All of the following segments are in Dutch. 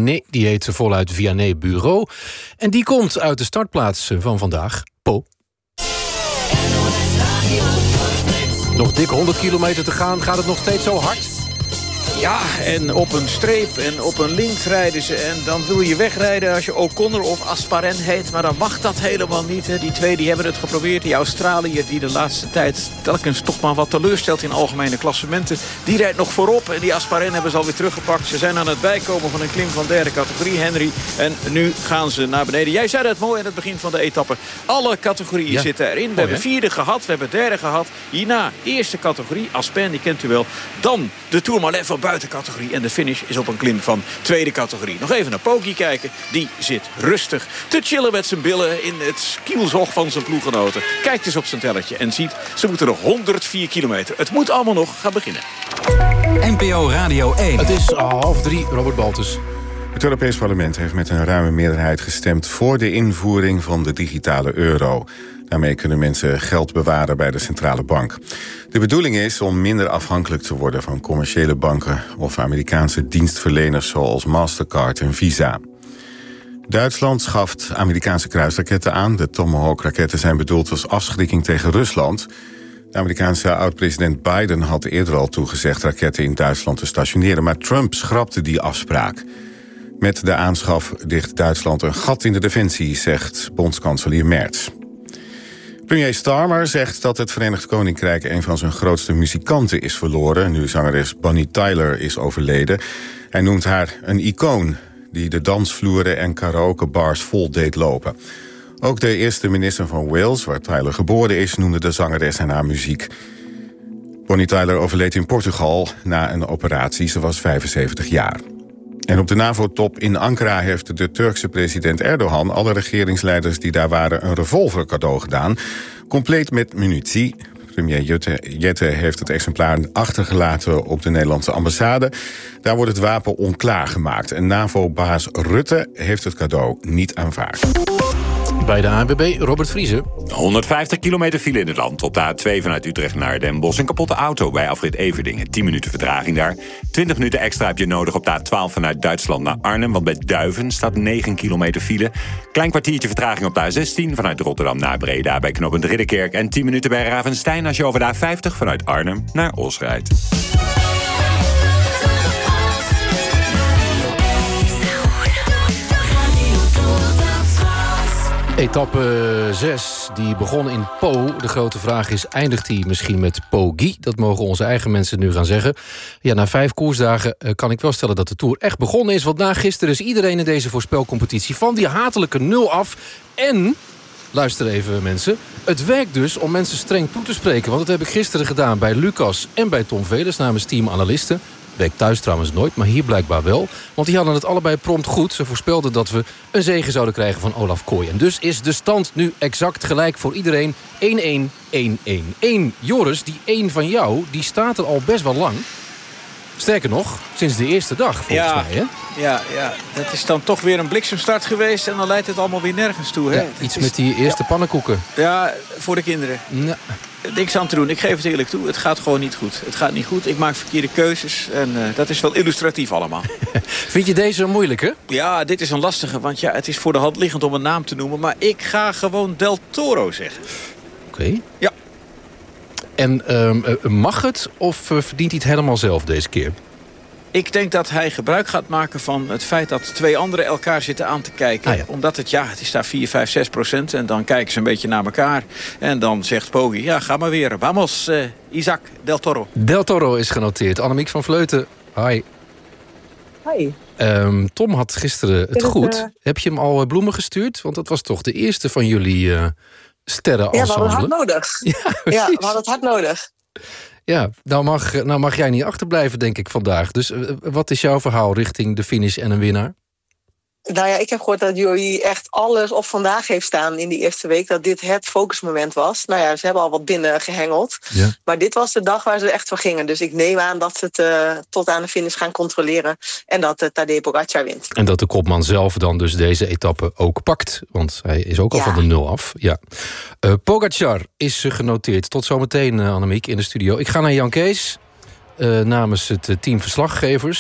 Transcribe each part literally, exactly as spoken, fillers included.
Nee, die heet voluit Vianney Bureau. En die komt uit de startplaats van vandaag, Po. Nog dik honderd kilometer te gaan. Gaat het nog steeds zo hard? Ja, en op een streep en op een lint rijden ze. En dan wil je wegrijden als je O'Connor of Asparen heet. Maar dan mag dat helemaal niet. Hè. Die twee die hebben het geprobeerd. Die Australiër die de laatste tijd telkens toch maar wat teleurstelt in algemene klassementen. Die rijdt nog voorop. En die Asparen hebben ze alweer teruggepakt. Ze zijn aan het bijkomen van een klim van derde categorie, Henry. En nu gaan ze naar beneden. Jij zei het mooi aan het begin van de etappe. Alle categorieën ja. zitten erin. We oh, hebben hè? vierde gehad, we hebben derde gehad. Hierna eerste categorie, Aspen, die kent u wel. Dan de Tourmalet van buitencategorie. En de finish is op een klim van tweede categorie. Nog even naar Poggi kijken. Die zit rustig te chillen met zijn billen in het kielzog van zijn ploeggenoten. Kijkt eens op zijn tellertje en ziet, ze moeten nog honderdvier kilometer. Het moet allemaal nog gaan beginnen. N P O Radio één. Het is half drie, Robert Baltus. Het Europees Parlement heeft met een ruime meerderheid gestemd voor de invoering van de digitale euro. Daarmee kunnen mensen geld bewaren bij de centrale bank. De bedoeling is om minder afhankelijk te worden van commerciële banken of Amerikaanse dienstverleners zoals Mastercard en Visa. Duitsland schaft Amerikaanse kruisraketten aan. De Tomahawk-raketten zijn bedoeld als afschrikking tegen Rusland. De Amerikaanse oud-president Biden had eerder al toegezegd raketten in Duitsland te stationeren, maar Trump schrapte die afspraak. Met de aanschaf dicht Duitsland een gat in de defensie, zegt bondskanselier Merz. Premier Starmer zegt dat het Verenigd Koninkrijk een van zijn grootste muzikanten is verloren, nu zangeres Bonnie Tyler is overleden. Hij noemt haar een icoon die de dansvloeren en karaokebars vol deed lopen. Ook de eerste minister van Wales, waar Tyler geboren is, noemde de zangeres en haar muziek. Bonnie Tyler overleed in Portugal na een operatie. Ze was vijfenzeventig jaar. En op de NAVO-top in Ankara heeft de Turkse president Erdogan alle regeringsleiders die daar waren een revolver cadeau gedaan, compleet met munitie. Premier Jette, Jette heeft het exemplaar achtergelaten op de Nederlandse ambassade. Daar wordt het wapen onklaargemaakt. En NAVO-baas Rutte heeft het cadeau niet aanvaard. Bij de A N W B, Robert Vriese. honderdvijftig kilometer file in het land. Op de A twee vanuit Utrecht naar Den Bosch. Een kapotte auto bij afrit Everdingen. tien minuten vertraging daar. twintig minuten extra heb je nodig op de A twaalf vanuit Duitsland naar Arnhem. Want bij Duiven staat negen kilometer file. Klein kwartiertje vertraging op de A zestien vanuit Rotterdam naar Breda bij knooppunt Ridderkerk. En tien minuten bij Ravenstein als je over de A vijftig vanuit Arnhem naar Os rijdt. Etappe zes, die begon in Po. De grote vraag is, eindigt die misschien met Poggi? Dat mogen onze eigen mensen nu gaan zeggen. Ja, na vijf koersdagen uh, kan ik wel stellen dat de Tour echt begonnen is. Want na gisteren is iedereen in deze voorspelcompetitie van die hatelijke nul af. En, luister even mensen, het werkt dus om mensen streng toe te spreken. Want dat heb ik gisteren gedaan bij Lucas en bij Tom Velers namens Team Analisten. Werkt thuis trouwens nooit, maar hier blijkbaar wel. Want die hadden het allebei prompt goed. Ze voorspelden dat we een zege zouden krijgen van Olaf Kooi. En dus is de stand nu exact gelijk voor iedereen. één-één, één-één, één. Joris, die één van jou, die staat er al best wel lang. Sterker nog, sinds de eerste dag, volgens ja, mij, hè? Ja, ja, het is dan toch weer een bliksemstart geweest en dan leidt het allemaal weer nergens toe, hè? Ja, iets is, met die eerste ja, pannenkoeken. Ja, voor de kinderen. Ja. Niks aan te doen. Ik geef het eerlijk toe. Het gaat gewoon niet goed. Het gaat niet goed. Ik maak verkeerde keuzes. En uh, dat is wel illustratief allemaal. Vind je deze een moeilijke? Ja, dit is een lastige. Want ja, het is voor de hand liggend om een naam te noemen. Maar ik ga gewoon Del Toro zeggen. Oké. Okay. Ja. En um, mag het of uh, verdient hij het helemaal zelf deze keer? Ik denk dat hij gebruik gaat maken van het feit dat twee anderen elkaar zitten aan te kijken. Ah, ja. Omdat het, ja, het is daar vier, vijf, zes procent. En dan kijken ze een beetje naar elkaar. En dan zegt Poggi, ja, ga maar weer. Vamos, uh, Isaac Del Toro. Del Toro is genoteerd. Annemiek van Vleuten, hi. Hi. Um, Tom had gisteren het goed. Uh... Heb je hem al bloemen gestuurd? Want dat was toch de eerste van jullie uh, sterrenensemble. Ja, we hadden het hard nodig. Ja, ja, we hadden het hard nodig. Ja, nou mag, nou mag jij niet achterblijven, denk ik, vandaag. Dus uh, wat is jouw verhaal richting de finish en een winnaar? Nou ja, ik heb gehoord dat jullie echt alles op vandaag heeft staan in die eerste week. Dat dit het focusmoment was. Nou ja, ze hebben al wat binnen gehengeld. Ja. Maar dit was de dag waar ze echt voor gingen. Dus ik neem aan dat ze het uh, tot aan de finish gaan controleren. En dat uh, Tadej Pogačar wint. En dat de kopman zelf dan dus deze etappe ook pakt. Want hij is ook al ja. van de nul af. Ja. Uh, Pogačar is uh, genoteerd. Tot zometeen, uh, Annemiek, in de studio. Ik ga naar Jan Kees. Uh, namens het uh, team verslaggevers.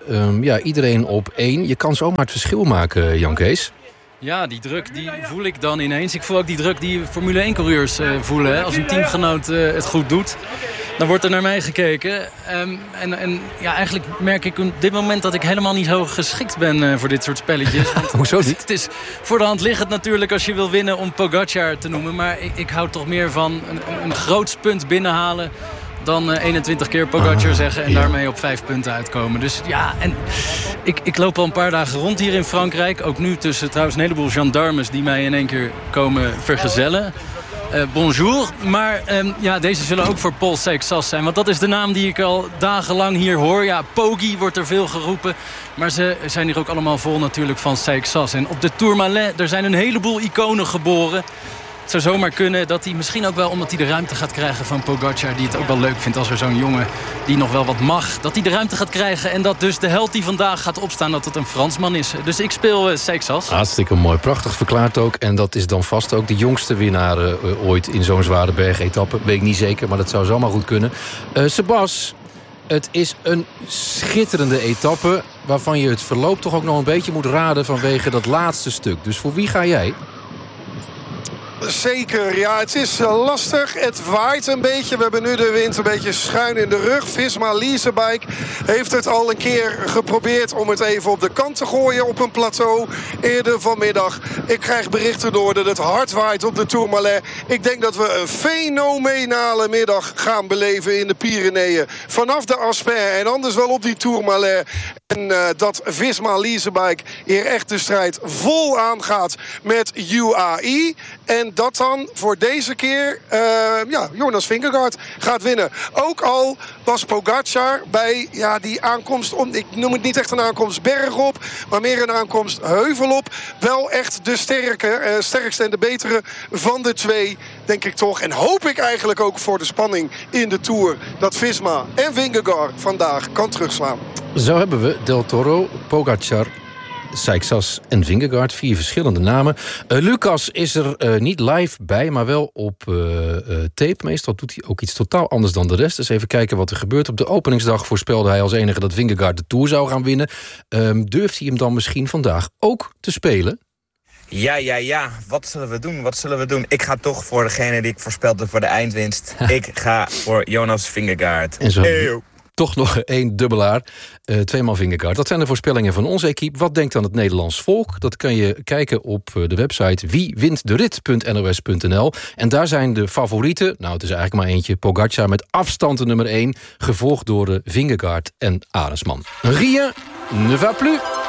Um, ja, iedereen op één. Je kan zomaar het verschil maken, Jan Kees. Ja, die druk die voel ik dan ineens. Ik voel ook die druk die Formule één-coureurs uh, voelen. Hè. Als een teamgenoot uh, het goed doet, dan wordt er naar mij gekeken. Um, en, en ja, eigenlijk merk ik op dit moment dat ik helemaal niet zo geschikt ben uh, voor dit soort spelletjes. Want hoezo niet? Het is voor de hand liggend natuurlijk als je wil winnen om Pogacar te noemen. Maar ik, ik hou toch meer van een, een groots punt binnenhalen dan uh, eenentwintig keer Pogacar ah, zeggen en ja. daarmee op vijf punten uitkomen. Dus ja, en ik, ik loop al een paar dagen rond hier in Frankrijk. Ook nu tussen trouwens een heleboel gendarmes die mij in één keer komen vergezellen. Uh, bonjour. Maar um, ja, deze zullen ook voor Paul Seixas zijn. Want dat is de naam die ik al dagenlang hier hoor. Ja, Poggi wordt er veel geroepen. Maar ze zijn hier ook allemaal vol natuurlijk van Seixas. En op de Tourmalet, er zijn een heleboel iconen geboren. Het zou zomaar kunnen dat hij misschien ook wel, omdat hij de ruimte gaat krijgen van Pogacar, die het ook wel leuk vindt als er zo'n jongen die nog wel wat mag, dat hij de ruimte gaat krijgen en dat dus de held die vandaag gaat opstaan, dat het een Fransman is. Dus ik speel uh, Seixas. Hartstikke mooi, prachtig verklaard ook. En dat is dan vast ook de jongste winnaar uh, ooit in zo'n zware bergetappe. Weet ik niet zeker, maar dat zou zomaar goed kunnen. Uh, Sebas, het is een schitterende etappe waarvan je het verloop toch ook nog een beetje moet raden vanwege dat laatste stuk. Dus voor wie ga jij? Zeker, ja, het is lastig. Het waait een beetje. We hebben nu de wind een beetje schuin in de rug. Visma Leasebike heeft het al een keer geprobeerd om het even op de kant te gooien op een plateau eerder vanmiddag. Ik krijg berichten door dat het hard waait op de Tourmalet. Ik denk dat we een fenomenale middag gaan beleven in de Pyreneeën. Vanaf de Aspen en anders wel op die Tourmalet. En uh, dat Visma Leasebike hier echt de strijd vol aangaat met U A E. En dat dan voor deze keer uh, ja, Jonas Vingegaard gaat winnen. Ook al was Pogacar bij ja, die aankomst, om, ik noem het niet echt een aankomst bergop, maar meer een aankomst heuvelop, wel echt de sterke, uh, sterkste en de betere van de twee, denk ik toch. En hoop ik eigenlijk ook voor de spanning in de Tour dat Visma en Vingegaard vandaag kan terugslaan. Zo hebben we Del Toro, Pogacar, Seixas en Vingegaard, vier verschillende namen. Uh, Lucas is er uh, niet live bij, maar wel op uh, uh, tape. Meestal doet hij ook iets totaal anders dan de rest. Dus even kijken wat er gebeurt. Op de openingsdag voorspelde hij als enige dat Vingegaard de Tour zou gaan winnen. Um, durft hij hem dan misschien vandaag ook te spelen? Ja, ja, ja. Wat zullen we doen? Wat zullen we doen? Ik ga toch voor degene die ik voorspelde voor de eindwinst. Ik ga voor Jonas Vingegaard. En zo hey, toch nog één dubbelaar. Uh, tweemaal Vingegaard. Dat zijn de voorspellingen van onze equipe. Wat denkt dan het Nederlands volk? Dat kan je kijken op de website wie wint de rit punt n o s punt n l. En daar zijn de favorieten, nou het is eigenlijk maar eentje, Pogacar met afstand de nummer één, gevolgd door de Vingegaard en Arendsman. Rien ne va plus.